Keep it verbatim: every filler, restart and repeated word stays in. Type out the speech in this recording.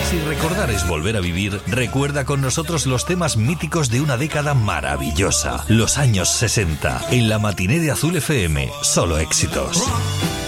Si recordar es volver a vivir, recuerda con nosotros los temas míticos de una década maravillosa, los años sesenta, en la matiné de Azul F M, solo éxitos.